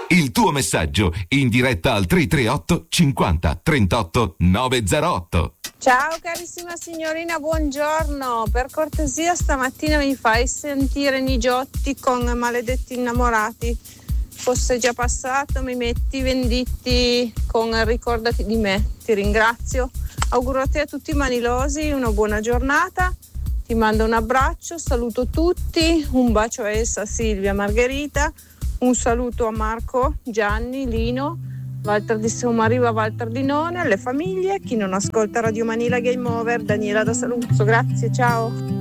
Il tuo messaggio in diretta al 338 50 38 908. Ciao carissima signorina, buongiorno. Per cortesia stamattina mi fai sentire Nigiotti con Maledetti innamorati. Fosse già passato, mi metti Venditti con Ricordati di me. Ti ringrazio. Auguro a te e a tutti i manilosi una buona giornata. Ti mando un abbraccio, saluto tutti, un bacio a Elsa, Silvia, Margherita, un saluto a Marco, Gianni, Lino, Walter di Somariva, Walter di None, alle famiglie, chi non ascolta Radio Manila Game Over, Daniela da Saluzzo, grazie, ciao.